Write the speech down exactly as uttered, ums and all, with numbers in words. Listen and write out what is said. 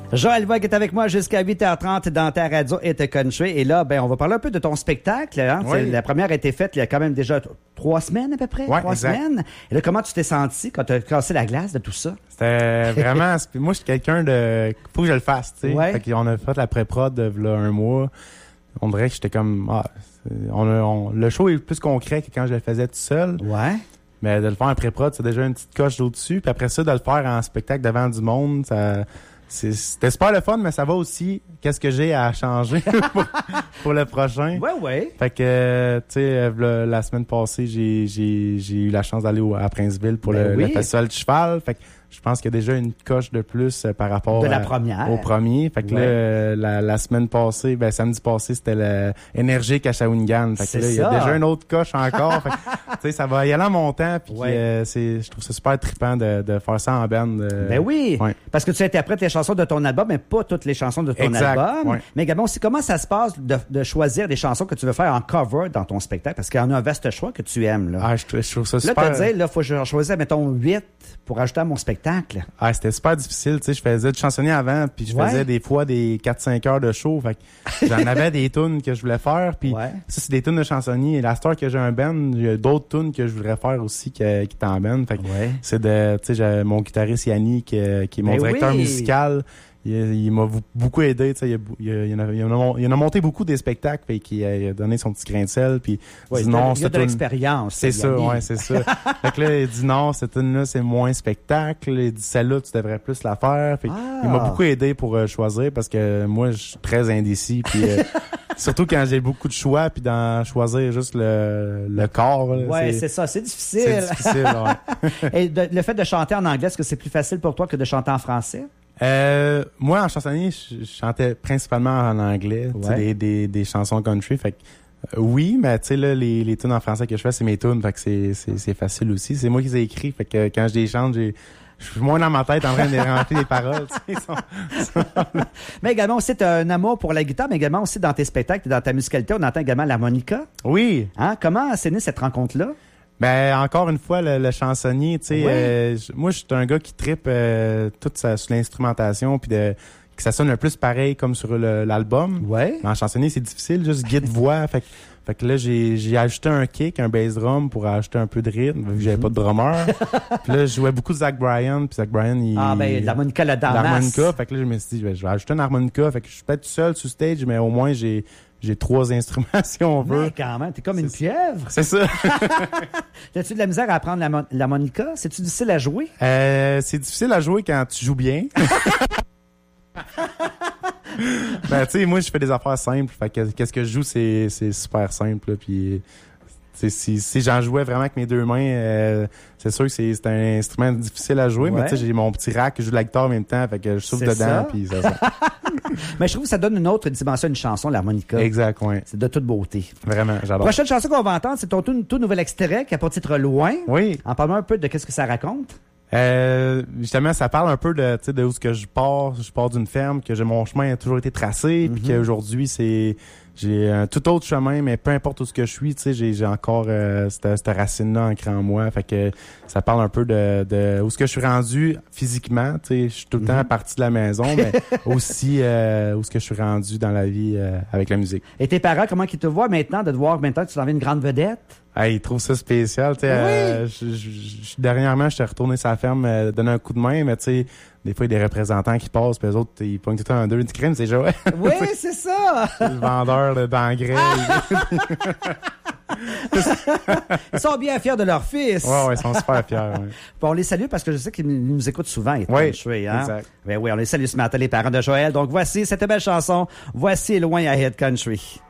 Joël Voix est avec moi jusqu'à huit heures trente dans ta radio et ta country. Et là, ben, on va parler un peu de ton spectacle. Hein? Oui. La première a été faite il y a quand même déjà t- trois semaines à peu près. Ouais, trois exact. semaines. Et là, comment tu t'es senti quand tu as cassé la glace de tout ça? C'était vraiment... moi, je suis quelqu'un de... Faut que je le fasse, tu sais. Ouais. Fait qu'on a fait la pré-prod de là, un mois. On dirait que j'étais comme... Ah, on a, on, le show est plus concret que quand je le faisais tout seul. Ouais. Mais de le faire en pré-prod, c'est déjà une petite coche d'au-dessus. Puis après ça, de le faire en spectacle devant du monde, ça... C'est, c'était super le fun, mais ça va aussi. Qu'est-ce que j'ai à changer pour, pour le prochain? Ouais, ouais. Fait que, tu sais, la, la semaine passée, j'ai, j'ai, j'ai eu la chance d'aller au, à Princeville pour ben le, oui. le festival du cheval. Fait que je pense qu'il y a déjà une coche de plus euh, par rapport de la à, première. au premier. Fait que ouais. là, euh, la, la semaine passée, ben samedi passé, c'était le énergique à Shawinigan. Fait que C'est là, il y a ça. déjà une autre coche encore. Fait que, tu sais, ça va y aller en montant. Puis Ouais. euh, c'est, je trouve ça super trippant de, de faire ça en band. Euh, Ben oui, ouais. parce que tu interprètes les chansons de ton album, mais pas toutes les chansons de ton Exact, album. ouais. Mais également aussi, comment ça se passe de, de choisir des chansons que tu veux faire en cover dans ton spectacle? Parce qu'il y en a un vaste choix que tu aimes. Là, Ah, je, je trouve ça là super. tu te dis, là, faut que je choisisse, mettons, huit pour ajouter à mon spectacle. Ah, c'était super difficile, tu sais, je faisais du chansonnier avant, puis je Ouais. faisais des fois des quatre cinq heures de show, fait que j'en avais des tunes que je voulais faire, puis Ouais. ça c'est des tunes de chansonnier. Et la star que j'ai un band, il y a d'autres tunes que je voudrais faire aussi qui, qui est en band, fait que Ouais. c'est de, tu sais, j'ai mon guitariste Yannick, euh, qui est mon Ben directeur oui. musical. Il, il m'a beaucoup aidé, tu sais, il, a- il, a- il, en a, il, en a, il en a monté beaucoup des spectacles, puis qui a, il a donné son petit grain de sel, puis Ouais, dit il y a non, de- il y a cette de tune- l'expérience. c'est ça, Yannick. ouais, c'est ça. Fait que là, il dit non, cette tune-là, c'est moins spectacle. Il dit celle-là, tu devrais plus la faire. Fait que Ah. il m'a beaucoup aidé pour euh, choisir parce que moi, je suis très indécis. Puis euh, surtout quand j'ai beaucoup de choix, puis d'en choisir juste le, le corps. Là, Ouais, c'est, c'est ça, c'est difficile. c'est difficile, ouais. Et de- le fait de chanter en anglais, est-ce que c'est plus facile pour toi que de chanter en français? Euh, moi, en chansonnier, je, je chantais principalement en anglais, tu sais, Ouais. des, des, des chansons country. Fait que, euh, oui, mais tu sais, là, les, les tunes en français que je fais, c'est mes tunes. Fait que c'est, c'est, c'est facile aussi. C'est moi qui les ai écrits. Fait que quand je les chante, j'ai, je suis moins dans ma tête en train de remplir les paroles. Tu sais, ils sont- sont- Mais également aussi, tu as un amour pour la guitare, mais également aussi dans tes spectacles et dans ta musicalité, on entend également l'harmonica. Oui. Hein? Comment s'est née cette rencontre-là? Ben encore une fois, le, le chansonnier, tu sais, Oui. euh, j- moi, je suis un gars qui trippe euh, toute sa, sur l'instrumentation, puis de que ça sonne le plus pareil comme sur le- l'album. Ouais. Mais en chansonnier, c'est difficile, juste guide-voix. fait, que- fait que là, j'ai, j'ai ajouté un kick, un bass drum pour ajouter un peu de rythme, vu que j'avais pas de drummer. Puis là, je jouais beaucoup de Zach Bryan, puis Zach Bryan, il... Ah, ben, l'harmonica, la dame. l'harmonica. Fait que là, je me suis dit, ben, je vais ajouter un harmonica. Fait que je suis peut-être tout seul sur stage, mais au moins, j'ai, j'ai trois instruments, si on veut. Mais quand même, t'es comme une pieuvre. C'est ça. As-tu de la misère à apprendre l'harmo- l'harmonica? C'est-tu difficile à jouer? Euh, c'est difficile à jouer quand tu joues bien. Ben, tu sais, moi, je fais des affaires simples. Fait que qu'est-ce que je joue, c'est, c'est super simple. Là, puis, tu sais, si, si j'en jouais vraiment avec mes deux mains, euh, c'est sûr que c'est, c'est un instrument difficile à jouer. Ouais. Mais tu sais, j'ai mon petit rack, je joue de la guitare en même temps. Fait que je souffle C'est dedans. ça. Puis ça, ça. Mais je trouve que ça donne une autre dimension à une chanson, l'harmonica. Exact, ouais. C'est de toute beauté. Vraiment, j'adore. Prochaine chanson qu'on va entendre, c'est ton tout, tout nouvel extrait qui a pour titre Loin. Oui. En parlant un peu de qu'est-ce que ça raconte. Euh, justement, ça parle un peu de, tu sais, de où ce que je pars. Je pars d'une ferme, que j'ai, mon chemin a toujours été tracé, puis Mhm. qu'aujourd'hui, c'est, j'ai un tout autre chemin, mais peu importe où ce que je suis, tu sais, j'ai, j'ai encore euh, cette, cette racine-là ancrée en moi. Fait que ça parle un peu de, de où ce que je suis rendu physiquement. Tu sais, je suis tout le temps Mhm. parti de la maison, mais aussi euh, où ce que je suis rendu dans la vie euh, avec la musique. Et tes parents, comment ils te voient maintenant, de te voir maintenant que tu t'en viens une grande vedette? Hey, ils trouvent ça spécial, tu sais. euh, je- je- je- dernièrement, j'étais retourné sur la ferme euh, donner un coup de main, mais tu sais, des fois, il y a des représentants qui passent, puis eux autres, ils pognent tout le temps un deux. Du crime, c'est Joël, Oui, c'est ça! le vendeur de- d'engrais. Ils sont bien fiers de leur fils. Ouais, ouais, ils sont super fiers. Ouais. Bon, on les salue parce que je sais qu'ils nous écoutent souvent. Et Oui, country, hein? exact. Ben oui, on les salue ce matin, les parents de Joël. Donc voici cette belle chanson. Voici Loin à Head Country.